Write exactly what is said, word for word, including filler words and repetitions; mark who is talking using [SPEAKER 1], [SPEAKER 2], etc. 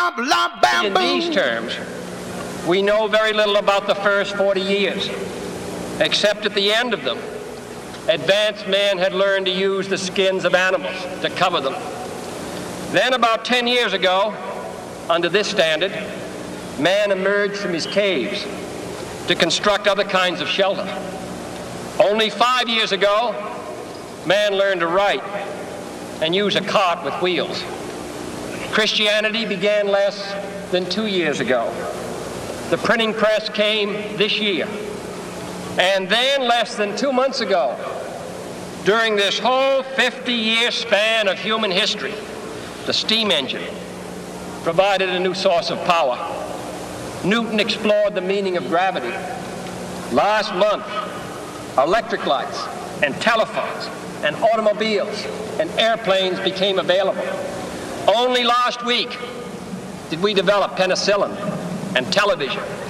[SPEAKER 1] bop, lop, bam,
[SPEAKER 2] In
[SPEAKER 1] boom.
[SPEAKER 2] these terms, we know very little about the first forty years, except at the end of them, advanced man had learned to use the skins of animals to cover them. Then about ten years ago, under this standard, man emerged from his caves to construct other kinds of shelter. Only five years ago, man learned to write and use a cart with wheels. Christianity began less than two years ago. The printing press came this year. And then less than two months ago, during this whole fifty-year span of human history, the steam engine provided a new source of power. Newton explored the meaning of gravity. Last month, electric lights and telephones and automobiles and airplanes became available. Only last week did we develop penicillin and television